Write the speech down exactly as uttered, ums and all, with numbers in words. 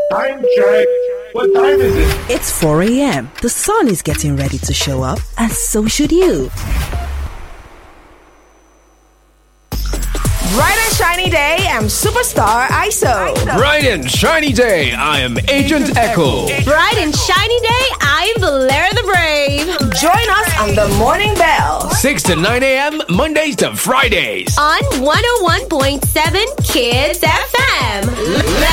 Time check. What time is it? It's four a.m. The sun is getting ready to show up, and so should you. Bright and shiny day, I'm Superstar I S O. Bright and shiny day, I am Agent Echo. Bright and shiny day, I'm Valera the Brave. Join us on the Morning Bell. six to nine a.m. Mondays to Fridays. On one oh one point seven Kids F M.